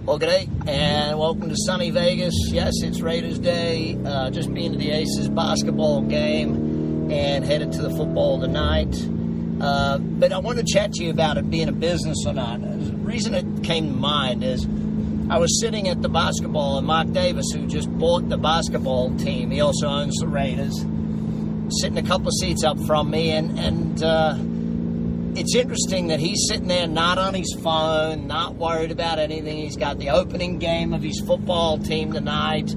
Well, g'day, and welcome to sunny Vegas. Yes, it's Raiders Day. Just been to the Aces basketball game and headed to the football tonight. But I want to chat to you about it being a business or not. The reason it came to mind is I was sitting at the basketball, and Mark Davis, who just bought the basketball team, he also owns the Raiders, sitting a couple of seats up from me, and it's interesting that he's sitting there not on his phone, not worried about anything. He's got the opening game of his football team tonight.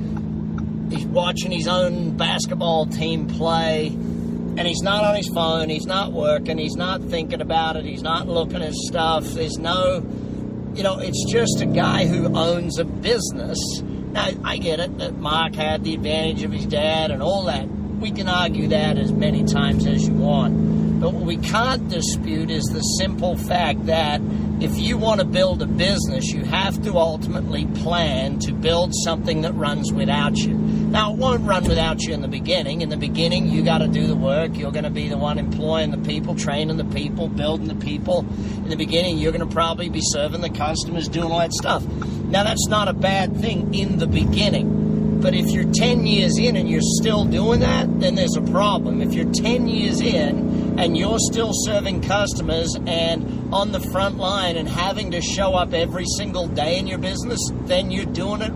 He's watching his own basketball team play, and he's not on his phone. He's not working. He's not thinking about it. He's not looking at stuff. There's no, it's just a guy who owns a business. Now, I get it that Mark had the advantage of his dad and all that. We can argue that as many times as you want. But what we can't dispute is the simple fact that if you want to build a business, you have to ultimately plan to build something that runs without you. Now, it won't run without you in the beginning. In the beginning, you got to do the work. You're going to be the one employing the people, training the people, building the people. In the beginning, you're going to probably be serving the customers, doing all that stuff. Now, that's not a bad thing in the beginning. But if you're 10 years in and you're still doing that, then there's a problem. If you're 10 years in and you're still serving customers and on the front line and having to show up every single day in your business, then you're doing it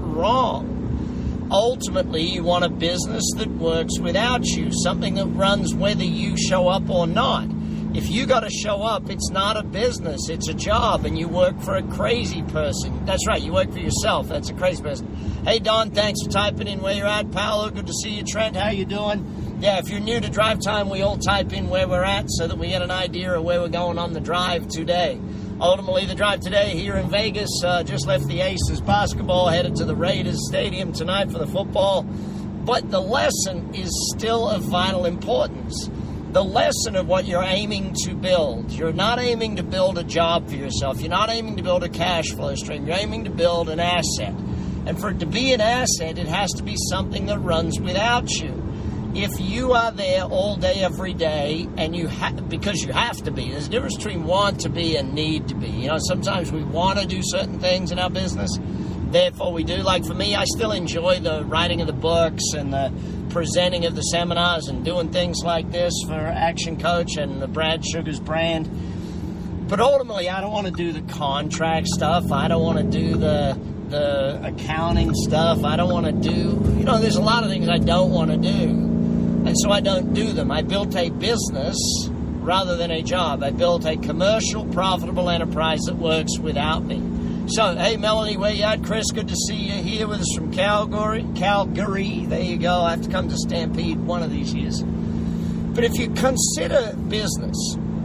wrong. Ultimately, you want a business that works without you, something that runs whether you show up or not. If you got to show up, it's not a business, it's a job, and you work for a crazy person. That's right, you work for yourself. That's a crazy person. Hey, Don, thanks for typing in where you're at. Paolo, good to see you. Trent, how you doing? Yeah, if you're new to Drive Time, we all type in where we're at so that we get an idea of where we're going on the drive today. Ultimately, the drive today here in Vegas, just left the Aces basketball, headed to the Raiders Stadium tonight for the football. But the lesson is still of vital importance. The lesson of what you're aiming to build. You're not aiming to build a job for yourself. You're not aiming to build a cash flow stream. You're aiming to build an asset. And for it to be an asset, it has to be something that runs without you. If you are there all day, every day, and because you have to be, there's a difference between want to be and need to be. Sometimes we want to do certain things in our business, therefore we do. Like for me, I still enjoy the writing of the books and the presenting of the seminars and doing things like this for Action Coach and the Brad Sugars brand. But ultimately, I don't want to do the contract stuff. I don't want to do the accounting stuff. I don't want to do, there's a lot of things I don't want to do. And so I don't do them. I built a business rather than a job. I built a commercial, profitable enterprise that works without me. So, hey, Melanie, where you at? Chris, good to see you here with us from Calgary. There you go. I have to come to Stampede one of these years. But if you consider business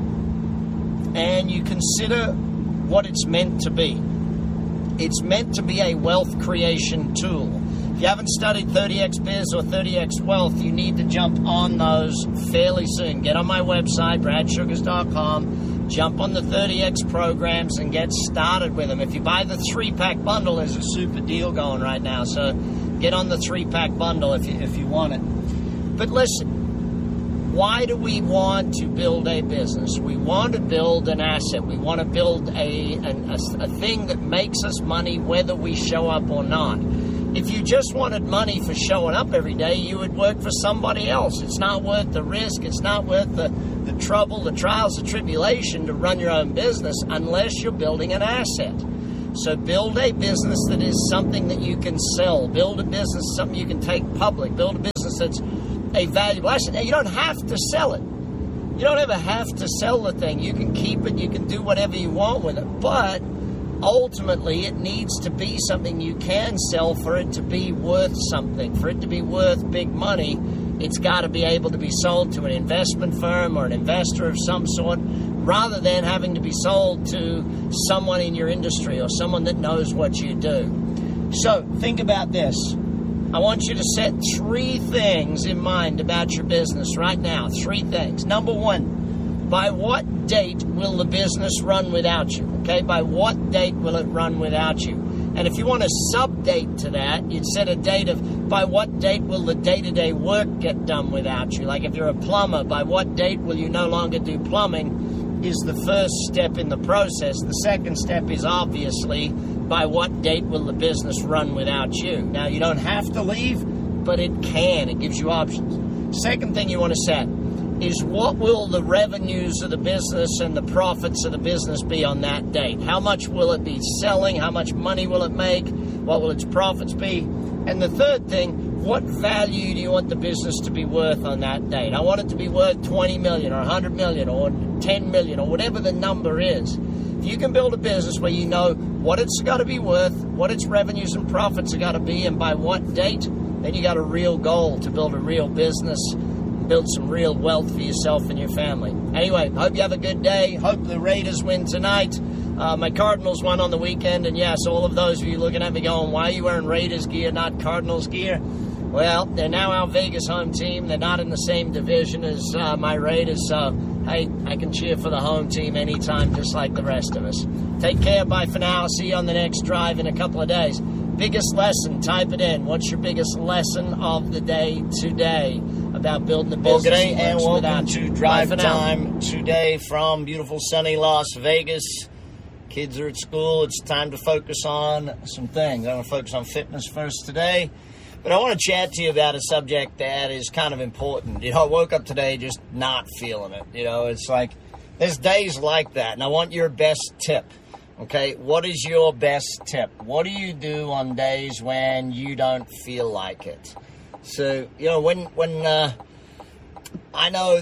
and you consider what it's meant to be, it's meant to be a wealth creation tool. If you haven't studied 30X Biz or 30X Wealth, you need to jump on those fairly soon. Get on my website, bradsugars.com. Jump on the 30X programs and get started with them. If you buy the 3-pack bundle, there's a super deal going right now. So get on the 3-pack bundle if you want it. But listen, why do we want to build a business? We want to build an asset. We want to build a thing that makes us money whether we show up or not. If you just wanted money for showing up every day, you would work for somebody else. It's not worth the risk. It's not worth the trouble, the trials, the tribulation to run your own business unless you're building an asset. So build a business that is something that you can sell. Build a business, something you can take public. Build a business that's a valuable asset. Now, you don't have to sell it. You don't ever have to sell the thing. You can keep it. You can do whatever you want with it. But ultimately, it needs to be something you can sell for it to be worth something. For it to be worth big money, it's got to be able to be sold to an investment firm or an investor of some sort, rather than having to be sold to someone in your industry or someone that knows what you do. So think about this. I want you to set 3 things in mind about your business right now. 3 things. Number 1, by what date will the business run without you? Okay, by what date will it run without you? And if you want a sub-date to that, you'd set a date of by what date will the day-to-day work get done without you? Like if you're a plumber, by what date will you no longer do plumbing is the first step in the process. The second step is obviously by what date will the business run without you. Now, you don't have to leave, but it can. It gives you options. Second thing you want to set is what will the revenues of the business and the profits of the business be on that date? How much will it be selling? How much money will it make? What will its profits be? And the third thing, what value do you want the business to be worth on that date? I want it to be worth 20 million or 100 million or 10 million or whatever the number is. If you can build a business where you know what it's got to be worth, what its revenues and profits are got to be, and by what date, then you got a real goal to build a real business, build some real wealth for yourself and your family. Anyway, hope you have a good day. Hope the Raiders win tonight. My Cardinals won on the weekend, and yes, all of those of you looking at me going, why are you wearing Raiders gear, not Cardinals gear? Well, they're now our Vegas home team. They're not in the same division as my Raiders, so hey, I can cheer for the home team anytime, just like the rest of us. Take care. Bye for now. See you on the next drive in a couple of days. Biggest lesson, type it in. What's your biggest lesson of the day today about building a business? Well, good day and welcome to Drive Time today from beautiful sunny Las Vegas. Kids are at school. It's time to focus on some things. I'm going to focus on fitness first today. But I want to chat to you about a subject that is kind of important. I woke up today just not feeling it. It's like there's days like that, and I want your best tip. Okay, what is your best tip? What do you do on days when you don't feel like it? So, when I know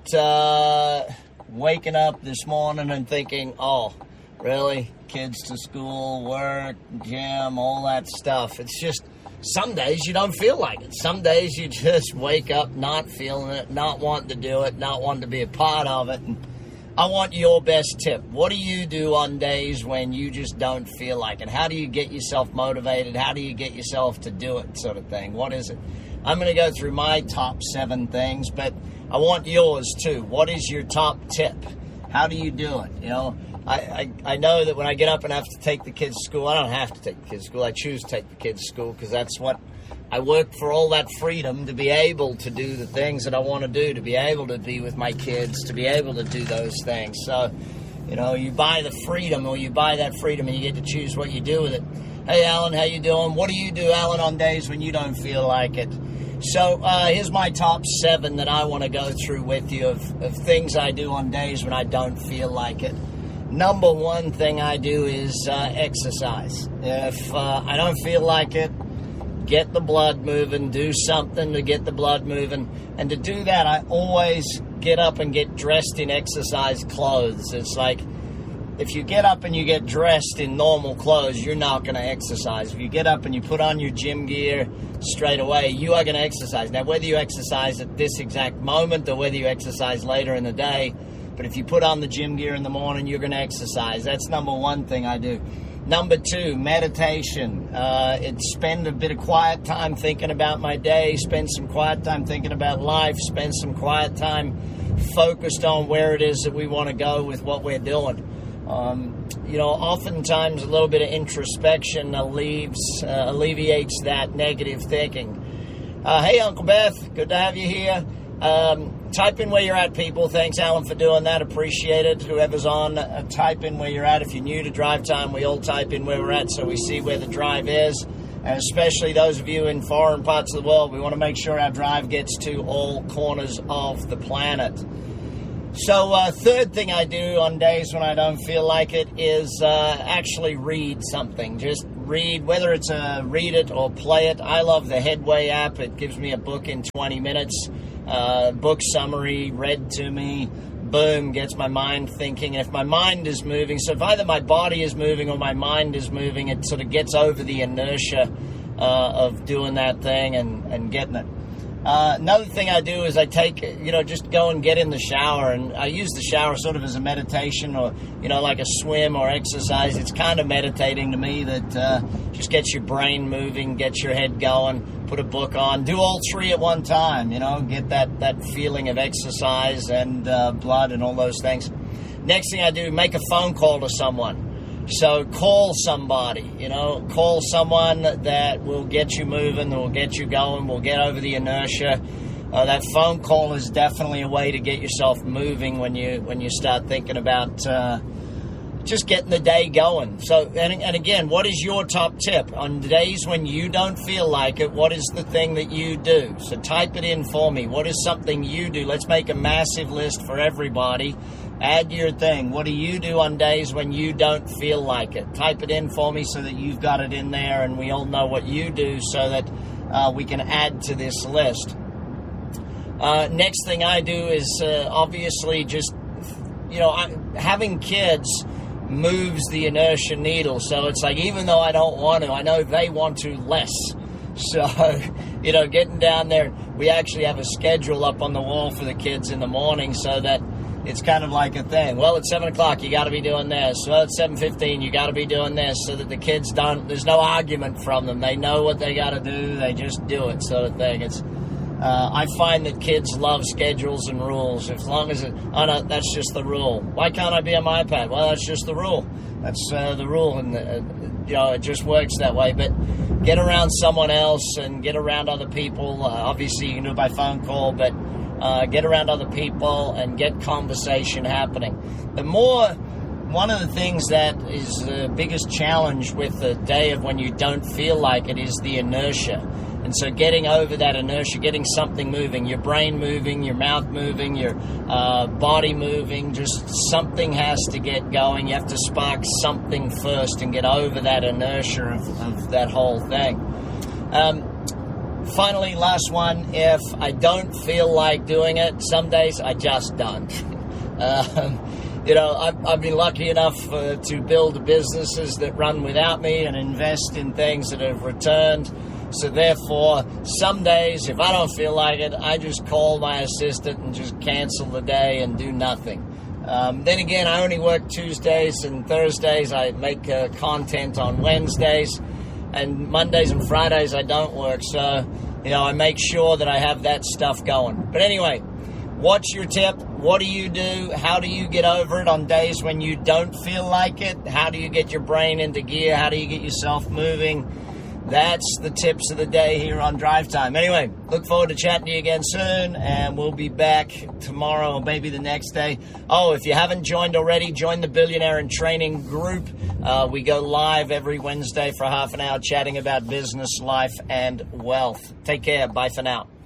that waking up this morning and thinking, oh, really? Kids to school, work, gym, all that stuff. It's just, some days you don't feel like it. Some days you just wake up not feeling it, not wanting to do it, not wanting to be a part of it. And I want your best tip. What do you do on days when you just don't feel like it? How do you get yourself motivated? How do you get yourself to do it, sort of thing? What is it? I'm going to go through my top 7 things, but I want yours too. What is your top tip? How do you do it? I know that when I get up and have to take the kids to school, I don't have to take the kids to school. I choose to take the kids to school because that's what I work for, all that freedom to be able to do the things that I want to do, to be able to be with my kids, to be able to do those things. So, you buy the freedom, or you buy that freedom and you get to choose what you do with it. Hey, Alan, how you doing? What do you do, Alan, on days when you don't feel like it? So here's my top 7 that I want to go through with you of things I do on days when I don't feel like it. Number 1 thing I do is exercise. If I don't feel like it, get the blood moving, do something to get the blood moving. And to do that, I always get up and get dressed in exercise clothes. It's like, if you get up and you get dressed in normal clothes, you're not going to exercise. If you get up and you put on your gym gear straight away, you are going to exercise. Now, whether you exercise at this exact moment or whether you exercise later in the day, but if you put on the gym gear in the morning, you're going to exercise. That's number 1 thing I do. Number 2, meditation. It's spend a bit of quiet time thinking about my day, spend some quiet time thinking about life, spend some quiet time focused on where it is that we want to go with what we're doing. Oftentimes a little bit of introspection alleviates that negative thinking. Hey, Uncle Beth, good to have you here. Type in where you're at, people. Thanks, Alan, for doing that. Appreciate it. Whoever's on, type in where you're at. If you're new to Drive Time, we all type in where we're at so we see where the drive is. And especially those of you in foreign parts of the world, we want to make sure our drive gets to all corners of the planet. So, third thing I do on days when I don't feel like it is actually read something. Just read, whether it's read it or play it. I love the Headway app. It gives me a book in 20 minutes. Book summary read to me, boom, gets my mind thinking. And if my mind is moving, so if either my body is moving or my mind is moving, it sort of gets over the inertia of doing that thing and getting it. Another thing I do is I take, just go and get in the shower, and I use the shower sort of as a meditation or, like a swim or exercise. It's kind of meditating to me that just gets your brain moving, gets your head going, put a book on, do all 3 at one time, get that feeling of exercise and blood and all those things. Next thing I do, make a phone call to someone. So call somebody, call someone that will get you moving, that will get you going, will get over the inertia. That phone call is definitely a way to get yourself moving when you start thinking about just getting the day going. So, and again, what is your top tip? On days when you don't feel like it, what is the thing that you do? So type it in for me. What is something you do? Let's make a massive list for everybody. Add your thing. What do you do on days when you don't feel like it? Type it in for me so that you've got it in there and we all know what you do so that we can add to this list. Next thing I do is obviously just, having kids moves the inertia needle. So it's like, even though I don't want to, I know they want to less. So, getting down there, we actually have a schedule up on the wall for the kids in the morning so that it's kind of like a thing. Well, at 7 o'clock, you got to be doing this. Well, at 7:15, you got to be doing this so that the kids there's no argument from them. They know what they got to do. They just do it sort of thing. I find that kids love schedules and rules. As long as no, that's just the rule. Why can't I be on my iPad? Well, that's just the rule. That's the rule, and it just works that way. But get around someone else and get around other people. Obviously, you can do it by phone call, but get around other people and get conversation happening. One of the things that is the biggest challenge with the day of when you don't feel like it is the inertia. And so getting over that inertia, getting something moving, your brain moving, your mouth moving, your body moving, just something has to get going. You have to spark something first and get over that inertia of that whole thing. Finally, last one, if I don't feel like doing it, some days I just don't. I've been lucky enough to build businesses that run without me and invest in things that have returned. So therefore, some days, if I don't feel like it, I just call my assistant and just cancel the day and do nothing. Then again, I only work Tuesdays and Thursdays. I make content on Wednesdays. And Mondays and Fridays, I don't work. So, I make sure that I have that stuff going. But anyway, what's your tip? What do you do? How do you get over it on days when you don't feel like it? How do you get your brain into gear? How do you get yourself moving? That's the tips of the day here on Drive Time. Anyway, look forward to chatting to you again soon, and we'll be back tomorrow or maybe the next day. Oh, if you haven't joined already, join the Billionaire in Training group. We go live every Wednesday for half an hour chatting about business, life, and wealth. Take care. Bye for now.